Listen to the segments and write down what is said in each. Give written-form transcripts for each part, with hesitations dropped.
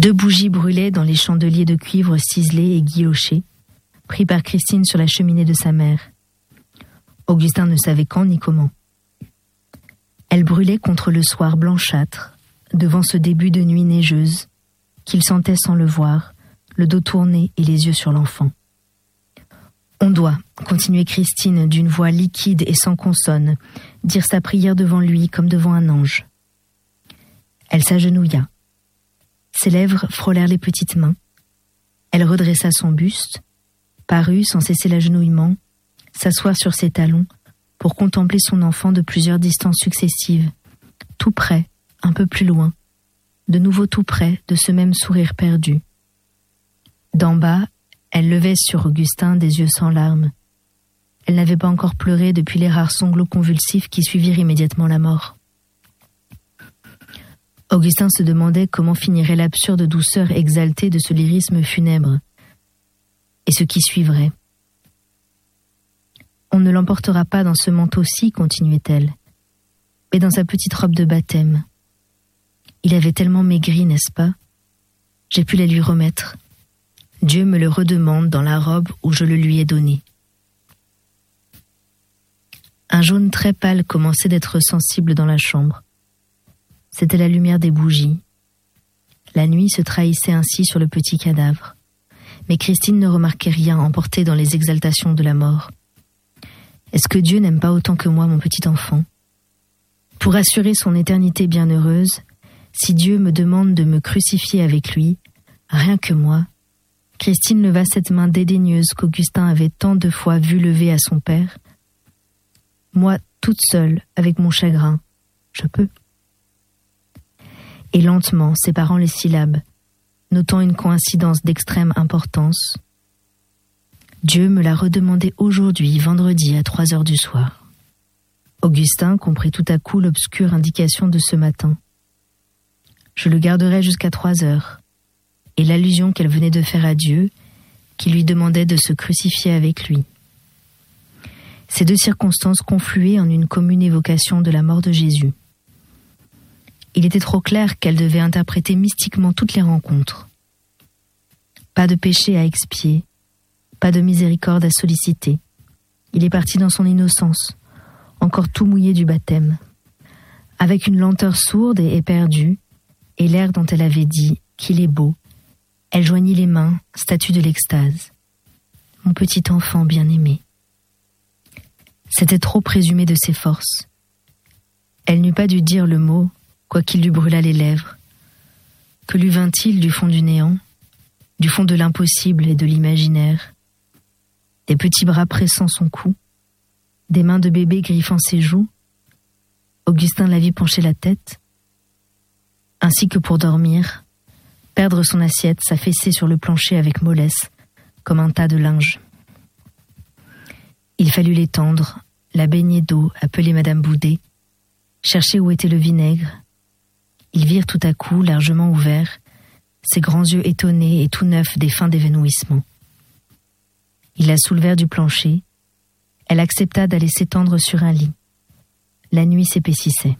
2 bougies brûlaient dans les chandeliers de cuivre ciselés et guillochés, pris par Christine sur la cheminée de sa mère. Augustin ne savait quand ni comment. Elles brûlaient contre le soir blanchâtre, devant ce début de nuit neigeuse, qu'il sentait sans le voir, le dos tourné et les yeux sur l'enfant. On doit, continuait Christine d'une voix liquide et sans consonne, dire sa prière devant lui comme devant un ange. Elle s'agenouilla. Ses lèvres frôlèrent les petites mains. Elle redressa son buste, parut, sans cesser l'agenouillement, s'asseoir sur ses talons pour contempler son enfant de plusieurs distances successives, tout près, un peu plus loin, de nouveau tout près de ce même sourire perdu. D'en bas, elle levait sur Augustin des yeux sans larmes. Elle n'avait pas encore pleuré depuis les rares sanglots convulsifs qui suivirent immédiatement la mort. Augustin se demandait comment finirait l'absurde douceur exaltée de ce lyrisme funèbre, et ce qui suivrait. On ne l'emportera pas dans ce manteau-ci, continuait-elle, mais dans sa petite robe de baptême. Il avait tellement maigri, n'est-ce pas? J'ai pu la lui remettre. Dieu me le redemande dans la robe où je le lui ai donné. Un jaune très pâle commençait d'être sensible dans la chambre. C'était la lumière des bougies. La nuit se trahissait ainsi sur le petit cadavre. Mais Christine ne remarquait rien, emportée dans les exaltations de la mort. Est-ce que Dieu n'aime pas autant que moi mon petit enfant? Pour assurer son éternité bienheureuse, si Dieu me demande de me crucifier avec lui, rien que moi, Christine leva cette main dédaigneuse qu'Augustin avait tant de fois vue lever à son père. Moi, toute seule, avec mon chagrin, je peux. Et lentement, séparant les syllabes, notant une coïncidence d'extrême importance, Dieu me l'a redemandé aujourd'hui, vendredi, à 3h du soir. Augustin comprit tout à coup l'obscure indication de ce matin. Je le garderai jusqu'à 3h, et l'allusion qu'elle venait de faire à Dieu, qui lui demandait de se crucifier avec lui. Ces 2 circonstances confluaient en une commune évocation de la mort de Jésus. Il était trop clair qu'elle devait interpréter mystiquement toutes les rencontres. Pas de péché à expier, pas de miséricorde à solliciter. Il est parti dans son innocence, encore tout mouillé du baptême, avec une lenteur sourde et éperdue, et l'air dont elle avait dit qu'il est beau. Elle joignit les mains, statue de l'extase. Mon petit enfant bien-aimé. C'était trop présumé de ses forces. Elle n'eût pas dû dire le mot, quoiqu'il lui brûlât les lèvres. Que lui vint-il du fond du néant, du fond de l'impossible et de l'imaginaire? Des petits bras pressant son cou, des mains de bébé griffant ses joues. Augustin la vit pencher la tête. Ainsi que pour dormir, perdre son assiette, s'affaisser sur le plancher avec mollesse, comme un tas de linge. Il fallut l'étendre, la baigner d'eau, appeler Madame Boudet, chercher où était le vinaigre. Ils virent tout à coup, largement ouverts, ses grands yeux étonnés et tout neufs des fins d'évanouissement. Ils la soulevèrent du plancher. Elle accepta d'aller s'étendre sur un lit. La nuit s'épaississait.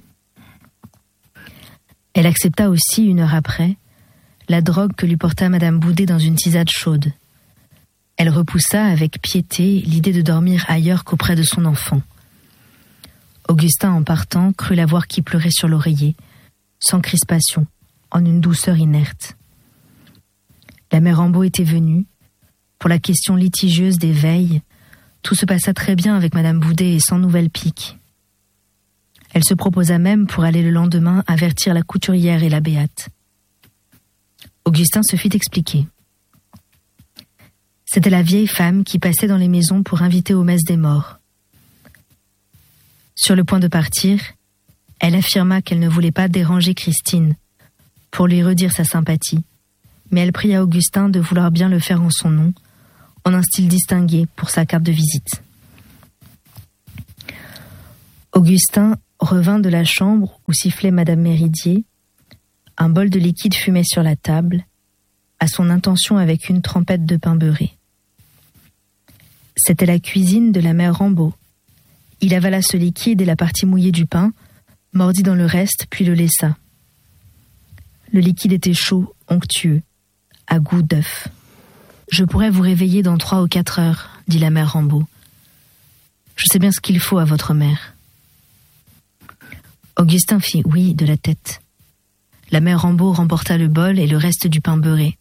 Elle accepta aussi, 1 heure après, la drogue que lui porta Madame Boudet dans une tisane chaude. Elle repoussa avec piété l'idée de dormir ailleurs qu'auprès de son enfant. Augustin, en partant, crut la voir qui pleurait sur l'oreiller, sans crispation, en une douceur inerte. La mère Rambaud était venue. Pour la question litigieuse des veilles, tout se passa très bien avec Madame Boudet et sans nouvelle pique. Elle se proposa même pour aller le lendemain avertir la couturière et la béate. Augustin se fit expliquer. C'était la vieille femme qui passait dans les maisons pour inviter aux messes des morts. Sur le point de partir, elle affirma qu'elle ne voulait pas déranger Christine, pour lui redire sa sympathie, mais elle pria Augustin de vouloir bien le faire en son nom, en un style distingué pour sa carte de visite. Augustin revint de la chambre où sifflait Madame Méridier. Un bol de liquide fumait sur la table, à son intention avec une trempette de pain beurré. C'était la cuisine de la mère Rambaud. Il avala ce liquide et la partie mouillée du pain, mordit dans le reste, puis le laissa. Le liquide était chaud, onctueux, à goût d'œuf. « Je pourrais vous réveiller dans 3 ou 4 heures, dit la mère Rambaud. Je sais bien ce qu'il faut à votre mère. » Augustin fit oui de la tête. La mère Rambaud remporta le bol et le reste du pain beurré.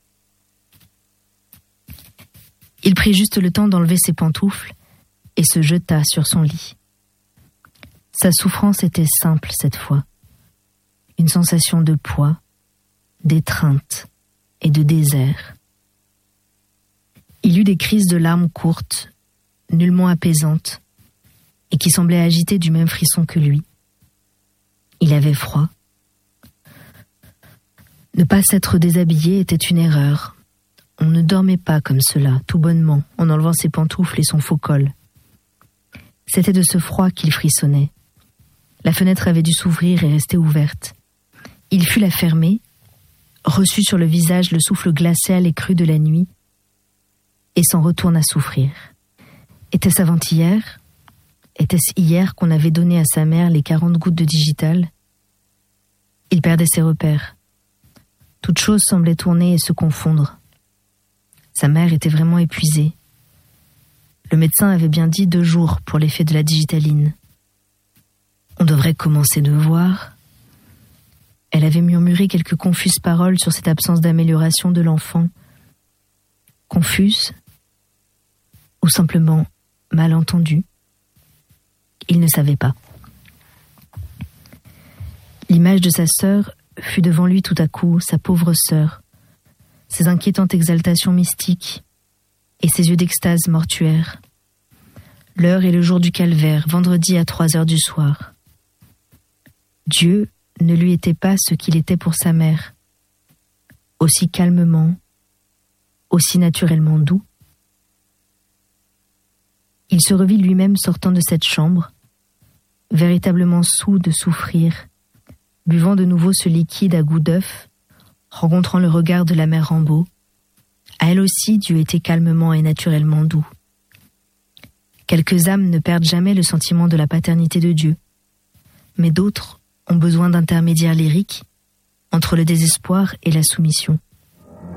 Il prit juste le temps d'enlever ses pantoufles et se jeta sur son lit. Sa souffrance était simple cette fois. Une sensation de poids, d'étreinte et de désert. Il eut des crises de larmes courtes, nullement apaisantes, et qui semblaient agiter du même frisson que lui. Il avait froid. Ne pas s'être déshabillé était une erreur. On ne dormait pas comme cela, tout bonnement, en enlevant ses pantoufles et son faux col. C'était de ce froid qu'il frissonnait. La fenêtre avait dû s'ouvrir et rester ouverte. Il fut la fermer, reçut sur le visage le souffle glacial et cru de la nuit, et s'en retourna souffrir. Était-ce avant-hier ? Était-ce hier qu'on avait donné à sa mère les 40 gouttes de digital ? Il perdait ses repères. Toute chose semblait tourner et se confondre. Sa mère était vraiment épuisée. Le médecin avait bien dit 2 jours pour l'effet de la digitaline. On devrait commencer de voir. Elle avait murmuré quelques confuses paroles sur cette absence d'amélioration de l'enfant. Confuses ou simplement mal entendues. Il ne savait pas. L'image de sa sœur fut devant lui tout à coup, sa pauvre sœur, ses inquiétantes exaltations mystiques et ses yeux d'extase mortuaire. L'heure et le jour du calvaire, vendredi à 3 heures du soir. Dieu ne lui était pas ce qu'il était pour sa mère, aussi calmement, aussi naturellement doux. Il se revit lui-même sortant de cette chambre, véritablement saoul de souffrir, buvant de nouveau ce liquide à goût d'œuf, rencontrant le regard de la mère Rambaud. À elle aussi, Dieu était calmement et naturellement doux. Quelques âmes ne perdent jamais le sentiment de la paternité de Dieu, mais d'autres ont besoin d'intermédiaires lyriques entre le désespoir et la soumission.